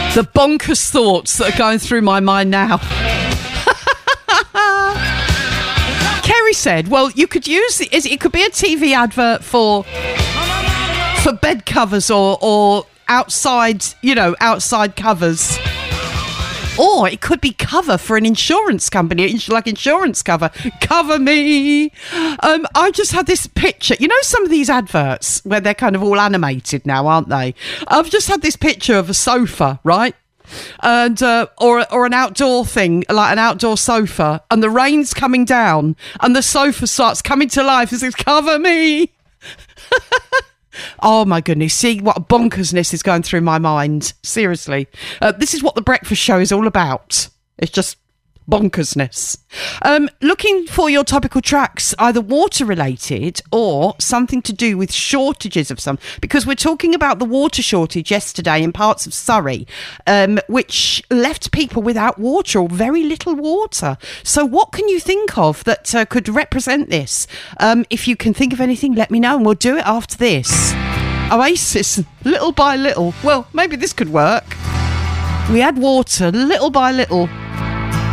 The bonkers thoughts that are going through my mind now. Kerry said, well, you could use it could be a TV advert for bed covers or outside covers. Or it could be cover for an insurance company, like insurance cover. Cover me. I just had this picture. You know some of these adverts where they're kind of all animated now, aren't they? I've just had this picture of a sofa, right? And or an outdoor thing, like an outdoor sofa, and the rain's coming down and the sofa starts coming to life and says, cover me. Oh my goodness, see what bonkersness is going through my mind. Seriously. This is what the breakfast show is all about. It's just bonkersness. Looking for your topical tracks, either water related or something to do with shortages of some, because we're talking about the water shortage yesterday in parts of Surrey, which left people without water or very little water. So what can you think of that could represent this? If you can think of anything, let me know and we'll do it after this. Oasis, Little by Little. Well, maybe this could work. We had water little by little.